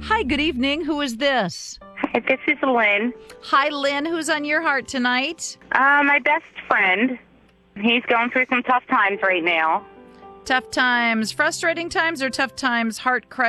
Hi, good evening. Who is this? Hi, this is Lynn. Hi, Lynn. Who's on your heart tonight? My best friend. He's going through some tough times right now. Tough times, frustrating times, or tough times, heart crushing?